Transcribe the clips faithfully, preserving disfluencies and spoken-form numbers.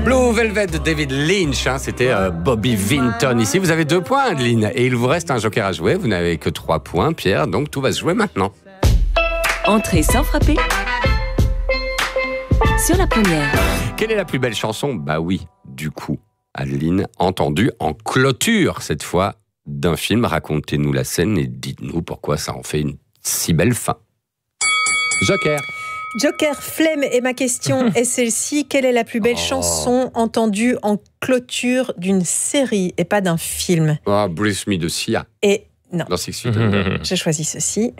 Blue Velvet de David Lynch, hein, c'était euh, Bobby Vinton ici. Vous avez deux points, Adeline, et il vous reste un joker à jouer. Vous n'avez que trois points, Pierre, donc tout va se jouer maintenant. Entrée sans frapper sur la première. Quelle est la plus belle chanson? Bah oui, du coup, Adeline, entendue en clôture, cette fois, d'un film. Racontez-nous la scène et dites-nous pourquoi ça en fait une si belle fin. Joker. Joker, flemme, et ma question est celle-ci. Quelle est la plus belle oh. chanson entendue en clôture d'une série et pas d'un film? Oh, Breathe Me de Sia. Et non. Dans Six Feet. J'ai choisi ceci.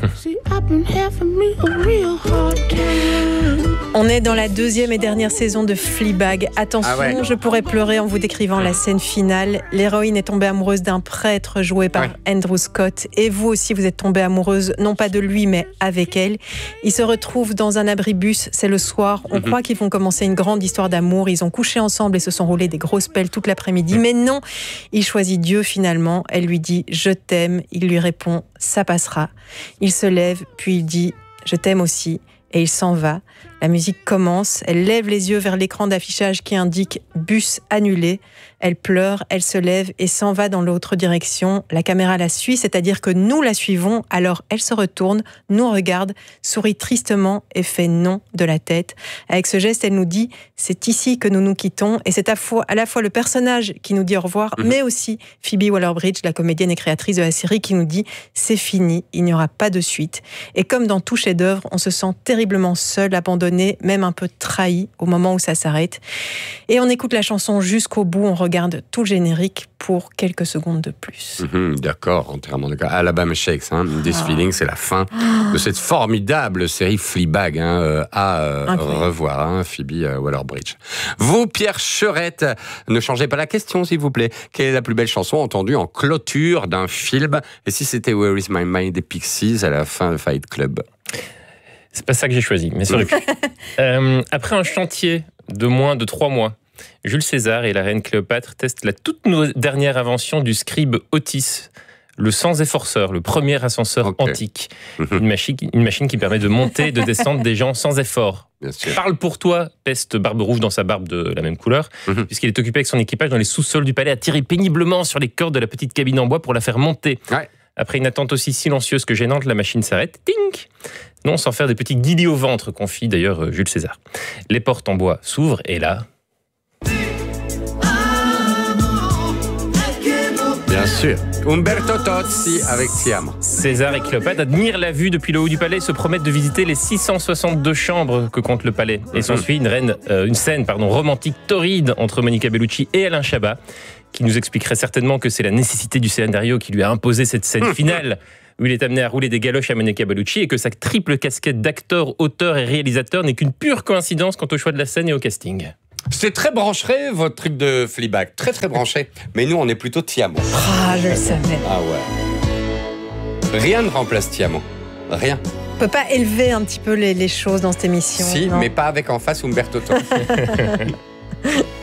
On est dans la deuxième et dernière saison de Fleabag. Attention, ah ouais. je pourrais pleurer en vous décrivant la scène finale. L'héroïne est tombée amoureuse d'un prêtre joué par ouais. Andrew Scott. Et vous aussi, vous êtes tombée amoureuse, non pas de lui, mais avec elle. Ils se retrouvent dans un abribus, c'est le soir. On mm-hmm. croit qu'ils vont commencer une grande histoire d'amour. Ils ont couché ensemble et se sont roulés des grosses pelles toute l'après-midi. Mais non, il choisit Dieu finalement. Elle lui dit « Je t'aime ». Il lui répond « Ça passera ». Il se lève, puis il dit « Je t'aime aussi ». Et il s'en va. La musique commence. Elle lève les yeux vers l'écran d'affichage qui indique « Bus annulé ». Elle pleure, elle se lève et s'en va dans l'autre direction. La caméra la suit, c'est-à-dire que nous la suivons. Alors elle se retourne, nous regarde, sourit tristement et fait non de la tête. Avec ce geste, elle nous dit « C'est ici que nous nous quittons ». Et c'est à, fois, à la fois le personnage qui nous dit au revoir, mmh. mais aussi Phoebe Waller-Bridge, la comédienne et créatrice de la série, qui nous dit « C'est fini, il n'y aura pas de suite ». Et comme dans tout chef-d'œuvre, on se sent terriblement seul, abandonné, même un peu trahi au moment où ça s'arrête. Et on écoute la chanson jusqu'au bout, on regarde tout le générique pour quelques secondes de plus. Mmh, d'accord, entièrement d'accord. Alabama Shakes, hein, This ah. Feeling, c'est la fin ah. de cette formidable série Fleabag, hein, euh, à euh, revoir, hein, Phoebe euh, Waller-Bridge. Vous, Pierre Cherette, ne changez pas la question, s'il vous plaît. Quelle est la plus belle chanson entendue en clôture d'un film? Et si c'était Where Is My Mind des Pixies à la fin de Fight Club? C'est pas ça que j'ai choisi, mais sur le cul. euh, après un chantier de moins de trois mois, Jules César et la reine Cléopâtre testent la toute dernière invention du scribe Otis, le sans-efforceur, le premier ascenseur okay. antique. Mm-hmm. Une, machine, une machine qui permet de monter et de descendre des gens sans effort. Parle pour toi, peste Barbe Rouge dans sa barbe de la même couleur, mm-hmm. puisqu'il est occupé avec son équipage dans les sous-sols du palais à tirer péniblement sur les cordes de la petite cabine en bois pour la faire monter. Ouais. Après une attente aussi silencieuse que gênante, la machine s'arrête. Tink! Non, sans faire des petits guillis au ventre, confie d'ailleurs Jules César. Les portes en bois s'ouvrent et là... Bien sûr. Umberto Tozzi avec Tiamo. César et Cléopâtre admirent la vue depuis le haut du palais et se promettent de visiter les six cent soixante-deux chambres que compte le palais. Et s'ensuit une, reine, euh, une scène pardon, romantique torride entre Monica Bellucci et Alain Chabat, qui nous expliquerait certainement que c'est la nécessité du scénario qui lui a imposé cette scène finale où il est amené à rouler des galoches à Monica Bellucci et que sa triple casquette d'acteur, auteur et réalisateur n'est qu'une pure coïncidence quant au choix de la scène et au casting. C'est très branché, votre truc de Fleabag. Très, très branché. Mais nous, on est plutôt Tiamo. Ah, je le savais. Ah ouais. Rien ne remplace Tiamo. Rien. On peut pas élever un petit peu les, les choses dans cette émission? Si, non, mais pas avec en face Umberto Tozzi.